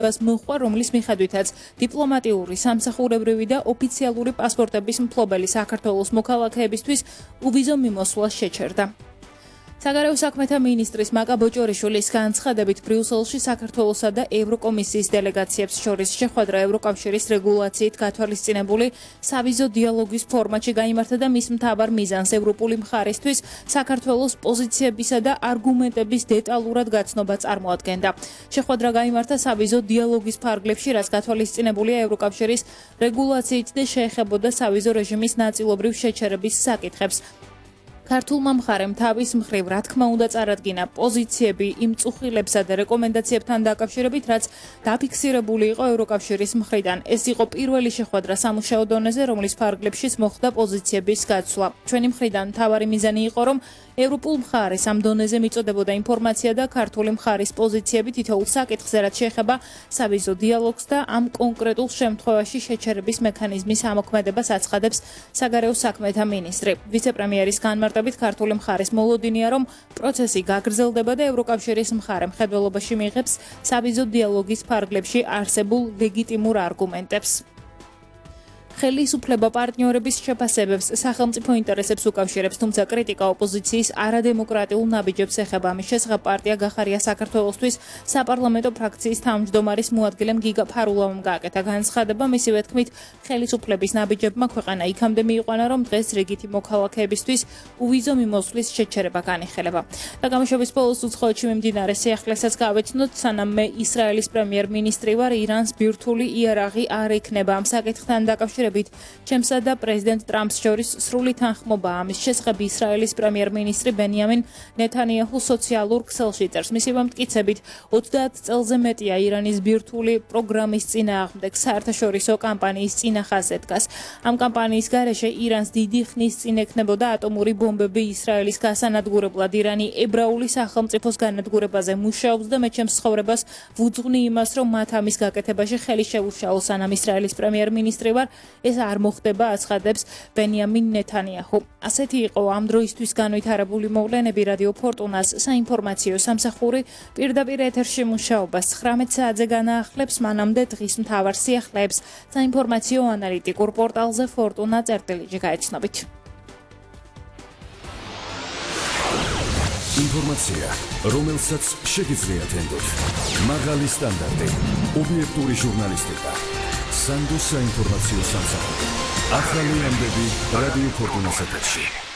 მოხდა, რომლის მიხედვითაც დიპლომატიური, სამსახურებრივი და ოფიციალური პასპორტების მფლობელი საქართველოს მოქალაქეებისთვის უვიზო მიმოსვლას შეჩერდა. საგარეო საქმეთა მინისტრის მაკა ბოჭორიშვილის განცხადებით ბრიუსელში საქართველოსა და ევროკომისიის დელეგაციებს შორის შეხვედრა ევროკავშირის რეგულაციით გათვალისწინებული სავიზო დიალოგის ფორმატში გაიმართა და მის მთავარ მიზანს ევროპული მხარისთვის საქართველოს პოზიციებისა და არგუმენტების დეტალურად გაცნობა წარმოადგენდა. შეხვედრა გაიმართა სავიზო დიალოგის ფარგლებში, რაც გათვალისწინებულია ევროკავშირის რეგულაციით და შეეხებოდა სავიზო რეჟიმის ნაწილობრივ შეჩერების საკითხებს. ქართულმა მხარემ თავის მხრივ რა თქმა უნდა წარადგინა პოზიციები იმ წუხილებსა და რეკომენდაციებთან დაკავშირებით, რაც დაფიქსირებული იყო ევროკავშირის მხრიდან. ეს იყო პირველი შეხვედრა სამუშაო დონეზე, რომლის ფარგლებშიც მოხდა პოზიციების გაცვლა. ჩვენი მხრიდან მთავარი მიზანი იყო, რომ ევროპულ მხარეს ამ დონეზე მიწოდებოდა ინფორმაცია და ქართული მხარის პოზიციები თითოეულ საკითხზე, რაც შეეხება სავიზო დიალოგს და ამ კონკრეტულ შემთხვევაში შეჩერების მექანიზმის ამოქმედებას აცხადებს საგარეო საქმეთა მინისტრი. ვიცე-პრემიერის განმარტებით ქართული მხარის მოლოდინია, რომ პროცესი გაგრძელდება და ევროკავშირის მხარე მხედველობაში მიიღებს სავიზო დიალოგის ფარგლებში არსებულ ლეგიტიმურ არგუმენტებს. ხელისუფლება პარტნიორების შეფასებებს სახელმწიფო ინტერესებს უკავშირებს, თუმცა კრიტიკა ოპოზიციის არადემოკრატიულ ნაბიჯებს ეხება. ამის შესახებ პარტია გახარია საქართველოსთვის საპარლამენტო ფრაქციის თავმჯდომარის მოადგილემ გიგა ფარულავამ გააკეთა განცხადება. მისივე თქმით, ხელისუფლების ნაბიჯებმა ქვეყანა იქამდე მიიყვანა, რომ დღეს რიგითი მოქალაქეებისთვის უვიზო მიმოსვლის შეჩერება განიხილება. და გამოშვების ბოლოს უცხოეთში მიმდინარე სიახლესაც გავეცნოთ, სანამ მე ისრაელის პრემიერ-მინისტრი ვარ, ირანს ბირთვული იარაღი არ იქნება. ამ საკითხთან დაკავშირებით ჩემსა და პრეზიდენტ ტრამპს შორის სრული თანხმობაა. ამის შესახებ ისრაელის პრემიერ-მინისტრი ბენიამინ ნეთანიაჰუ სოციალურ ქსელში წერს. მისი მტკიცებით 30 წელზე მეტია ირანის ბირთვული პროგრამის წინააღმდეგ საერთაშორისო კამპანიის წინახაზე დგას. ამ კამპანიის გარეშე ირანს დიდი ხნის წინ ექნებოდა ატომური ბომბები ისრაელის გასანადგურებლად. ირანი ებრაული სახელმწიფოს განადგურებაზე მუშაობს და მე ჩემს ცხოვრებას ვუძღვნი იმას, რომ მათ ამის გაკეთებაში ხელი შეუშალოს. სანამ ისრაელის პრემიერ-მინისტრი ვარ, ეს არ მოხდება, აცხადებს ბენიამინ ნეთანიაჰუ. ასეთი იყო ამ დროისთვის განვითარებული მოვლენები. რადიო ფორტუნას საინფორმაციო სამსახური პირდაპირ ეთერში მუშაობას 19 საათზე განაახლებს, მანამდე დღის მთავარ სიახლეებს საინფორმაციო ანალიტიკურ პორტალზე fortuna.lg გაეცნობით. ინფორმაცია, რომელსაც შეგიძლიათ ენდოთ. მაღალი სტანდარტი, ობიექტური ჟურნალისტიკა. სანდოს საინფორმაციო სამსახური. ახალი ამბები რადიო ფორტუნას ეთერში.